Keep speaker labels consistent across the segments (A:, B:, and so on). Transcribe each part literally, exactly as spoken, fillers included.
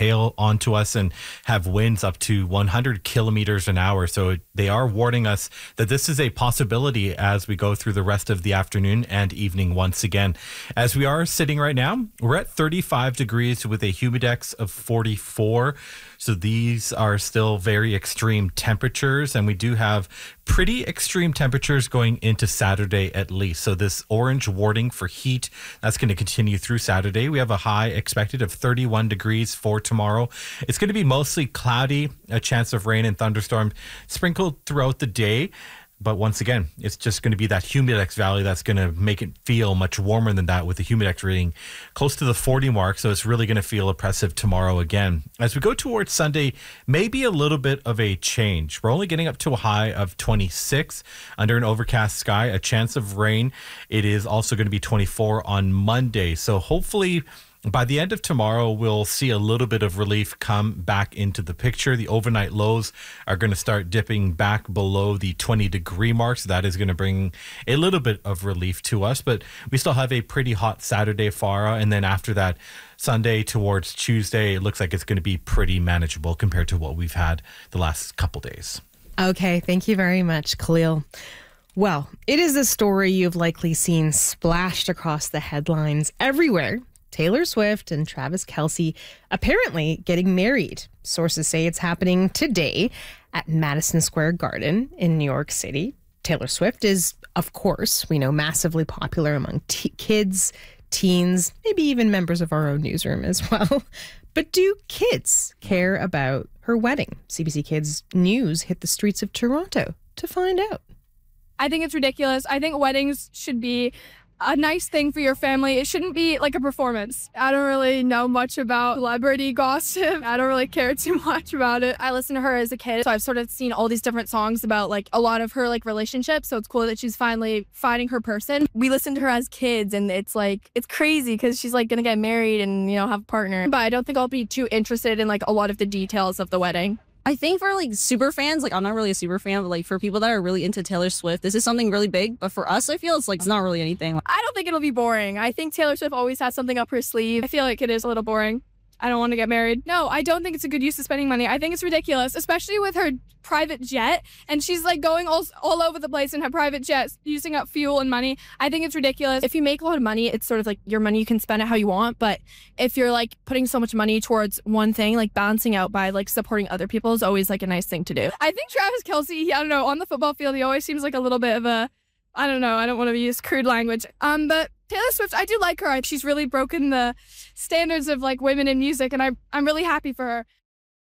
A: hail onto us and have winds up to one hundred kilometers an hour. So they are warning us that this is a possibility as we go through the rest of the afternoon and evening once again. As we are sitting right now, we're at thirty-five degrees with a humidex of forty-four. So these are still very extreme temperatures, and we do have pretty extreme temperatures going into Saturday at least. So this orange warning for heat, that's going to continue through Saturday. We have a high expected of thirty-one degrees for tomorrow. It's going to be mostly cloudy, a chance of rain and thunderstorms sprinkled throughout the day. But once again, it's just going to be that humidex value that's going to make it feel much warmer than that, with the humidex reading close to the forty mark. So it's really going to feel oppressive tomorrow again. As we go towards Sunday, maybe a little bit of a change. We're only getting up to a high of twenty-six under an overcast sky, a chance of rain. It is also going to be twenty-four on Monday. So hopefully by the end of tomorrow, we'll see a little bit of relief come back into the picture. The overnight lows are going to start dipping back below the twenty degree mark. So that is going to bring a little bit of relief to us. But we still have a pretty hot Saturday, Farah. And then after that, Sunday towards Tuesday, it looks like it's going to be pretty manageable compared to what we've had the last couple days.
B: Okay, thank you very much, Khalil. Well, it is a story you've likely seen splashed across the headlines everywhere. Taylor Swift and Travis Kelce apparently getting married. Sources say it's happening today at Madison Square Garden in New York City. Taylor Swift is, of course, we know, massively popular among t- kids, teens, maybe even members of our own newsroom as well. But do kids care about her wedding? C B C Kids News hit the streets of Toronto to find out.
C: I think it's ridiculous. I think weddings should be a nice thing for your family. It shouldn't be like a performance. I don't really know much about celebrity gossip. I don't really care too much about it. I listened to her as a kid, so I've sort of seen all these different songs about like a lot of her like relationships. So it's cool that she's finally finding her person. We listened to her as kids, and it's like, it's crazy because she's like gonna get married and, you know, have a partner. But I don't think I'll be too interested in like a lot of the details of the wedding.
D: I think for like super fans, like I'm not really a super fan, but like for people that are really into Taylor Swift, this is something really big. But for us, I feel it's like it's not really anything.
C: I don't think it'll be boring. I think Taylor Swift always has something up her sleeve. I feel like it is a little boring. I don't want to get married. No, I don't think it's a good use of spending money. I think it's ridiculous, especially with her private jet. And she's like going all, all over the place in her private jet, using up fuel and money. I think it's ridiculous. If you make a lot of money, it's sort of like your money, you can spend it how you want. But if you're like putting so much money towards one thing, like balancing out by like supporting other people is always like a nice thing to do. I think Travis Kelce, I don't know, on the football field, he always seems like a little bit of a, I don't know, I don't want to use crude language. Um, but Taylor Swift, I do like her. She's really broken the standards of like women in music, and I, I'm really happy for her.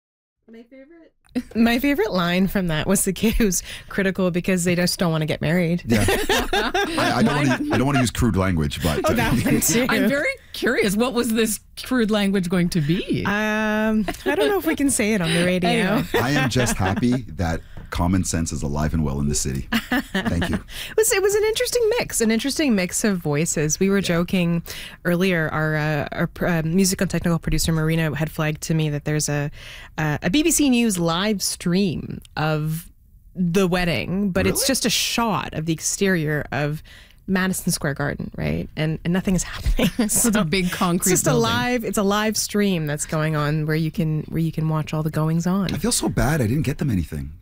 B: My favorite My favorite line from that was the kid who's critical because they just don't want to get married.
E: Yeah. I, I don't want to I don't want to use crude language, but
B: oh, that one too.
F: I'm very curious. What was this crude language going to be?
B: Um, I don't know if we can say it on the radio.
F: Anyway.
E: I am just happy that common sense is alive and well in the city. Thank you.
B: It was, it was an interesting mix, an interesting mix of voices. We were yeah. joking earlier. Our, uh, our uh, musical and technical producer Marina had flagged to me that there's a uh, a B B C News live stream of the wedding, but really? It's just a shot of the exterior of Madison Square Garden, right? And and nothing is happening.
F: So it's a big concrete.
B: It's just
F: building.
B: a live. It's a live stream that's going on where you can where you can watch all the goings on.
E: I feel so bad. I didn't get them anything.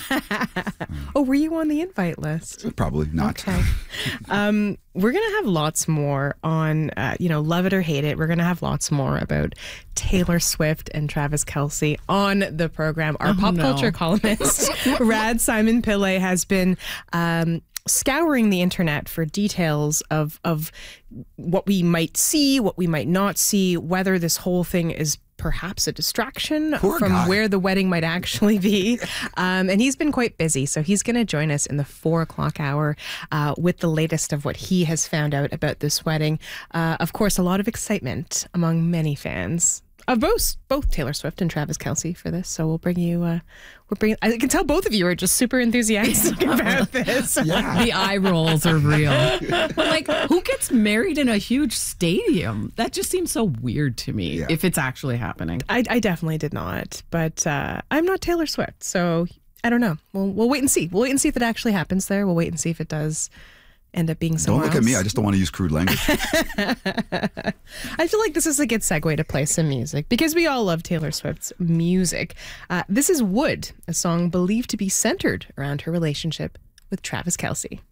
B: Oh, were you on the invite list?
E: Probably not.
B: Okay. um, we're gonna have lots more on, uh, you know, love it or hate it. We're gonna have lots more about Taylor Swift and Travis Kelce on the program. Our
F: oh,
B: pop
F: no.
B: culture columnist, Rad Simon Pillay, has been Um, scouring the internet for details of of what we might see, what we might not see, whether this whole thing is perhaps a distraction
E: Poor
B: from
E: guy.
B: where the wedding might actually be. Um, and he's been quite busy, so he's going to join us in the four o'clock hour uh, with the latest of what he has found out about this wedding. Uh, of course, a lot of excitement among many fans of both both Taylor Swift and Travis Kelce for this. So we'll bring you. Uh, we'll bring. I can tell both of you are just super enthusiastic about this.
E: Yeah.
F: The eye rolls are real. But like, who gets married in a huge stadium? That just seems so weird to me.
E: Yeah.
F: If it's actually happening,
B: I, I definitely did not. But uh, I'm not Taylor Swift, so I don't know. We'll we'll wait and see. We'll wait and see if it actually happens there. We'll wait and see if it does. end up being
E: Don't
B: somewhere
E: look at me. I
B: else.
E: just don't want to use crude language.
B: I feel like this is a good segue to play some music because we all love Taylor Swift's music. Uh, this is Wood, a song believed to be centered around her relationship with Travis Kelce.